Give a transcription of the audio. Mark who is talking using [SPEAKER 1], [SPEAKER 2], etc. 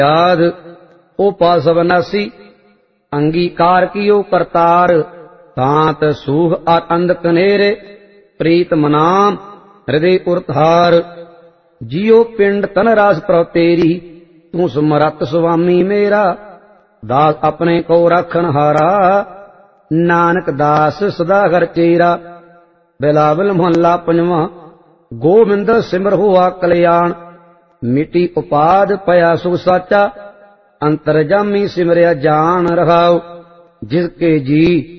[SPEAKER 1] याद ओ पास अविनाशी अंगीकार कियो करतार तांत सूह आनंद कनेरे प्रीत मनाम हृदय उरतार जियो पिंड तन रास प्रभ तेरी तू समरत स्वामी मेरा दास अपने को रखन हारा नानक दास सदा घर चेरा। बिलावल मोहल्ला पंजवां। गोविंद सिमर हुआ कल्याण मिटी उपाध पया सुख साचा अंतरजामी सिमरिया जान रहाओ जिसके जी